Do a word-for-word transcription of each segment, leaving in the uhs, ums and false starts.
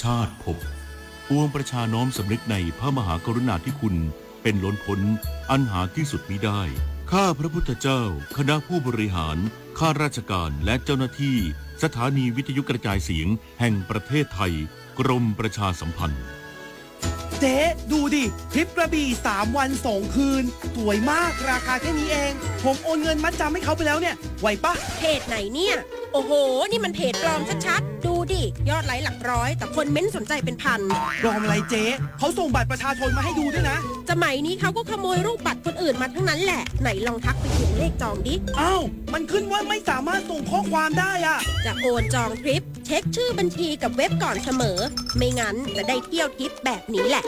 ชาติพบปวงประชาน้อมสำนึกในพระมหากรุณาธิคุณเป็นล้นพ้นอันหาที่สุดมิได้ข้าพระพุทธเจ้าคณะผู้บริหารข้าราชการและเจ้าหน้าที่สถานีวิทยุกระจายเสียงแห่งประเทศไทยกรมประชาสัมพันธ์เจ๊ดูดิทริปกระบี่สามวันสองคืนสวยมากราคาแค่นี้เองผมโอนเงินมัดจำให้เขาไปแล้วเนี่ยไหวปะเพจไหนเนี่ยโอ้โหนี่มันเพจปลอมชัดๆดูดิยอดไลค์หลักร้อยแต่คนเม้นสนใจเป็นพันปลอมอะไรเจ๊เขาส่งบัตรประชาชนมาให้ดูด้วยนะสมัยนี้เขาก็ขโมยรูปบัตรคนอื่นมาทั้งนั้นแหละไหนลองทักไปเขียนเลขจองดิอ้าวมันขึ้นว่าไม่สามารถส่งข้อความได้อะจะโอนจองทริปเช็คชื่อบัญชีกับเว็บก่อนเสมอไม่งั้นจะได้เที่ยวทริปแบบนี้แหละ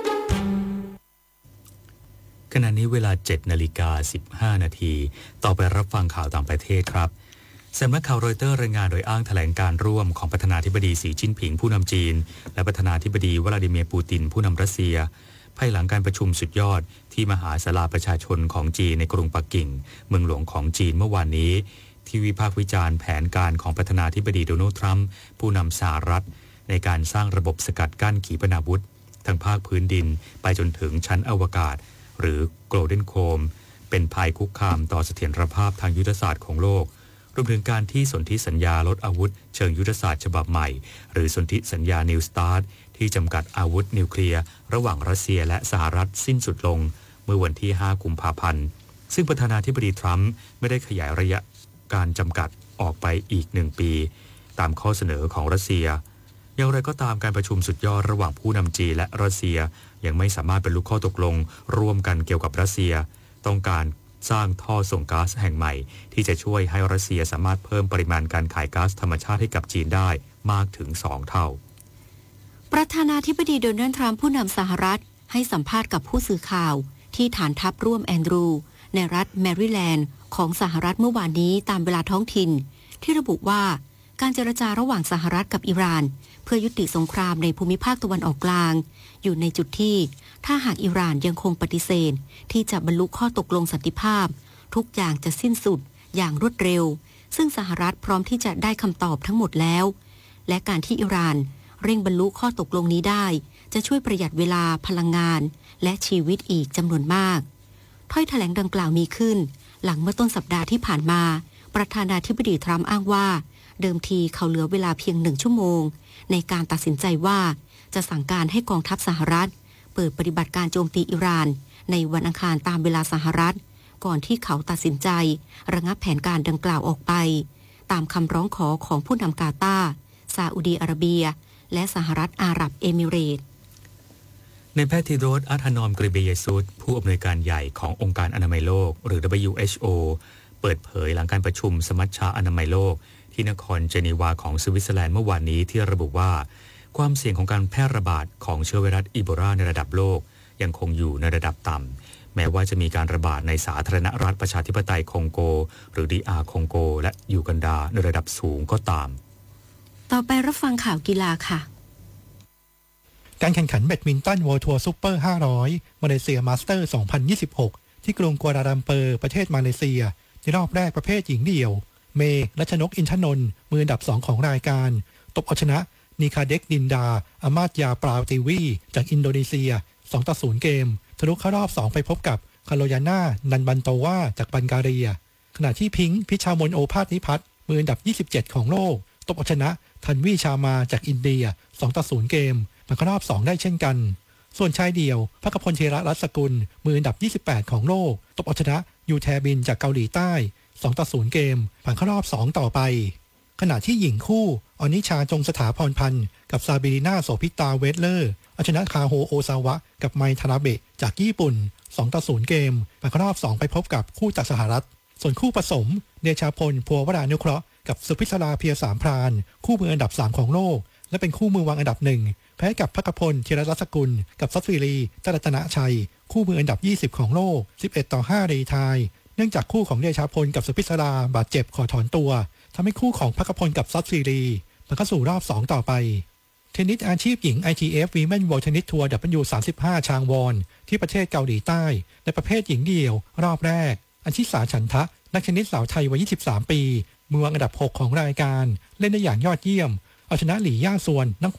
ขณะนี้เวลา เจ็ดนาฬิกาสิบห้านาทีต่อไปรับฟังข่าวต่างประเทศครับสำนักข่าวรอยเตอร์รายงานโดยอ้างแถลงการร่วมของประธานาธิบดีสีจิ้นผิงผู้นำจีนและประธานาธิบดีวลาดิเมียร์ปูตินผู้นำรัสเซียภายหลังการประชุมสุดยอดที่มหาศาลาประชาชนของจีนในกรุงปักกิ่งเมืองหลวงของจีนเมื่อวานนี้ที่วิพากษ์วิจารณ์แผนการของประธานาธิบดีโดนัลด์ทรัมป์ผู้นำสหรัฐในการสร้างระบบสกัดกั้นขีปนาวุธทั้งภาคพื้นดินไปจนถึงชั้นอวกาศหรือ Golden Dome เป็นภัยคุกคามต่อเสถียรภาพทางยุทธศาสตร์ของโลกรวมถึงการที่สนธิสัญญาลดอาวุธเชิงยุทธศาสตร์ฉบับใหม่หรือสนธิสัญญา New START ที่จำกัดอาวุธนิวเคลียร์ระหว่างรัสเซียและสหรัฐสิ้นสุดลงเมื่อวันที่ห้ากุมภาพันธ์ซึ่งประธานาธิบดีทรัมป์ไม่ได้ขยายระยะการจำกัดออกไปอีกหนึ่งปีตามข้อเสนอของรัสเซียอย่างไรก็ตามการประชุมสุดยอดระหว่างผู้นำจีนและรัสเซียยังไม่สามารถบรรลุข้อตกลงร่วมกันเกี่ยวกับรัสเซียต้องการสร้างท่อส่งก๊าซแห่งใหม่ที่จะช่วยให้รัสเซียสามารถเพิ่มปริมาณการขายก๊าซธรรมชาติให้กับจีนได้มากถึงสองเท่าประธานาธิบดีโดนัลด์ทรัมป์ผู้นำสหรัฐให้สัมภาษณ์กับผู้สื่อข่าวที่ฐานทัพร่วมแอนดรูในรัฐแมริแลนด์ของสหรัฐเมื่อวานนี้ตามเวลาท้องถิ่นที่ระบุว่าการเจรจาระหว่างสหรัฐกับอิหร่านเพื่อยุติสงครามในภูมิภาคตะวันออกกลางอยู่ในจุดที่ถ้าหากอิหร่านยังคงปฏิเสธที่จะบรรลุข้อตกลงสันติภาพทุกอย่างจะสิ้นสุดอย่างรวดเร็วซึ่งสหรัฐพร้อมที่จะได้คำตอบทั้งหมดแล้วและการที่อิหร่านเร่งบรรลุข้อตกลงนี้ได้จะช่วยประหยัดเวลาพลังงานและชีวิตอีกจำนวนมากถ้อยแถลงดังกล่าวมีขึ้นหลังเมื่อต้นสัปดาห์ที่ผ่านมาประธานาธิบดีทรัมป์อ้างว่าเดิมทีเขาเหลือเวลาเพียงหนึ่งชั่วโมงในการตัดสินใจว่าจะสั่งการให้กองทัพสหรัฐเปิดปฏิบัติการโจมตีอิหร่านในวันอังคารตามเวลาสหรัฐก่อนที่เขาตัดสินใจระงับแผนการดังกล่าวออกไปตามคำร้องขอของผู้นำกาตาร์ซาอุดีอาระเบียและสหรัฐอาหรับเอมิเรตส์ในแพทย์ธีโรส อัธนอม กริเบเยซุสผู้อำนวยการใหญ่ขององค์การอนามัยโลกหรือ ดับเบิลยู เอช โอ เปิดเผยหลังการประชุมสมัชชาอนามัยโลกที่นครเจนีวาของสวิตเซอร์แลนด์เมื่อวานนี้ที่ระบุว่าความเสี่ยงของการแพร่ระบาดของเชื้อไวรัสอีโบลาในระดับโลกยังคงอยู่ในระดับต่ำแม้ว่าจะมีการระบาดในสาธารณรัฐประชาธิปไตยคองโกหรือ ดี อาร์ คองโกและยูกันดาในระดับสูงก็ตามต่อไปรับฟังข่าวกีฬาค่ะการแข่งขันแบดมินตันเวิลด์ทัวร์ซุปเปอร์ห้าร้อยมาเลเซียมาสเตอร์สองพันยี่สิบหกที่กรุงกัวลาลัมเปอร์ประเทศมาเลเซียในรอบแรกประเภทหญิงเดี่ยวเมย์รัชนกอินทนนท์มืออันดับสองของรายการตบเอาชนะนีคาเด็กดินดาอามาตยาปราติวีจากอินโดนีเซียสองต่อศูนย์เกมทะลุเข้ารอบสองไปพบกับคาโลยาน่านันบันโตวาจากบัลแกเรียขณะที่พิงค์พิชามนโอภาสนิพัฒน์มืออันดับยี่สิบเจ็ดของโลกตบเอาชนะทันวีชามาจากอินเดียสองต่อศูนย์เกมผ่านเข้ารอบสองได้เช่นกันส่วนชายเดี่ยวภคพลเทระรัตน์สกุลมืออันดับยี่สิบแปดของโลกตบเอาชนะยูแทบินจากเกาหลีใต้สองต่อศูนย์เกมผ่านเข้ารอบสองต่อไปขณะที่หญิงคู่อนิชาจงสถาพรพันธ์กับซาบิริน่าโสพิตาเวสเลอร์เอาชนะคาโฮโอซาวะกับไมทาราเบะจากญี่ปุ่นสองต่อศูนย์เกมผ่านเข้ารอบสองไปพบกับคู่จากสหรัฐส่วนคู่ผสมเดชาพลพัววรานุเคราะห์กับสุพิศราเพียสามพรานคู่มืออันดับสามของโลกและเป็นคู่มือวางอันดับหนึ่งแพ้กับภคพลเทระรัตน์สกุลกับซัตฟิรีตรัตนชัยคู่มืออันดับยี่สิบของโลกสิบเอ็ดต่อห้ารีไทยเนื่องจากคู่ของเดชาพลกับสุพิศราบาดเจ็บขอถอนตัวทำให้คู่ของภคพลกับซัตฟิรีผ่านเข้าสู่รอบสองต่อไปเทนนิสอาชีพหญิง ไอ ที เอฟ Women World Tennis Tour ดับเบิลยู สามสิบห้า ชางวอนที่ประเทศเกาหลีใต้ในประเภทหญิงเดี่ยวรอบแรกอัญชิสาฉันทะนักเทนนิสสาวไทยวัยยี่สิบสามปีมือวางอันดับหกของรายการเล่นได้อย่างยอดเยี่ยมเอาชนะหลี่ย่าซวนนัก